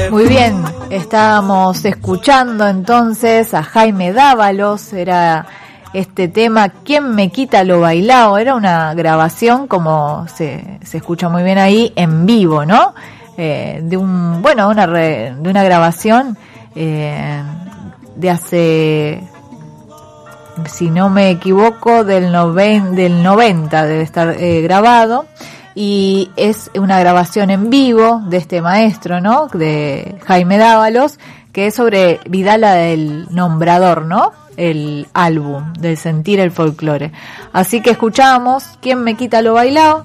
Muy bien, estábamos escuchando entonces a Jaime Dávalos, era este tema ¿Quién me quita lo bailao? Era una grabación, como se escucha muy bien ahí, en vivo, ¿no? De una grabación de hace, si no me equivoco, del 90 debe estar grabado. Y es una grabación en vivo de este maestro, ¿no? De Jaime Dávalos, que es sobre Vidala del Nombrador, ¿no? El álbum del sentir el folclore. Así que escuchamos ¿Quién me quita lo bailao?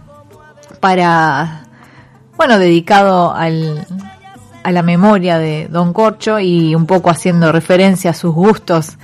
Dedicado a la memoria de Don Corcho y un poco haciendo referencia a sus gustos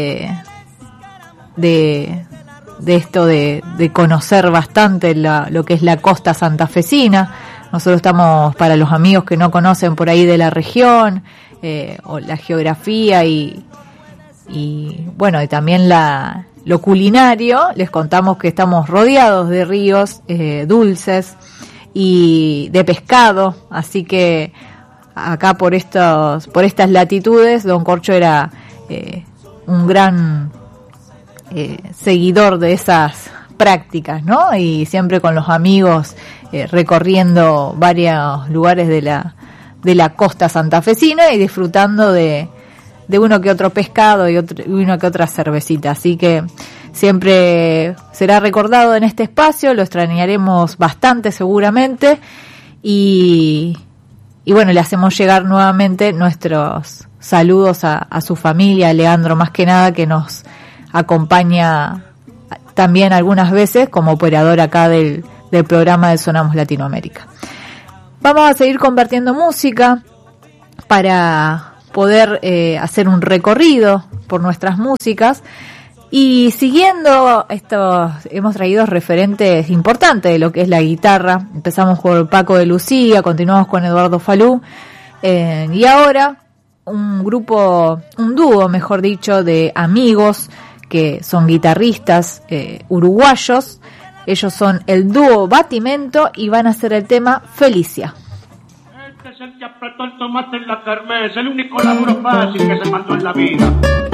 de esto de conocer bastante lo que es la costa santafesina. Nosotros estamos, para los amigos que no conocen por ahí de la región, o la geografía y también lo culinario, les contamos que estamos rodeados de ríos dulces y de pescado, así que acá por estas latitudes Don Corcho era un gran seguidor de esas prácticas, ¿no? Y siempre con los amigos recorriendo varios lugares de la costa santafesina y disfrutando de uno que otro pescado y una que otra cervecita. Así que siempre será recordado en este espacio, lo extrañaremos bastante seguramente y le hacemos llegar nuevamente nuestros saludos a su familia, a Leandro más que nada, que nos acompaña también algunas veces como operador acá del programa de Sonamos Latinoamérica. Vamos a seguir compartiendo música para poder hacer un recorrido por nuestras músicas y siguiendo estos, hemos traído referentes importantes de lo que es la guitarra. Empezamos con Paco de Lucía, continuamos con Eduardo Falú y ahora un dúo mejor dicho, de amigos que son guitarristas uruguayos. Ellos son el dúo Batimento y van a hacer el tema Felicia. Este es el que apretó el tomate en la kermés, el único laburo fácil que se mandó en la vida.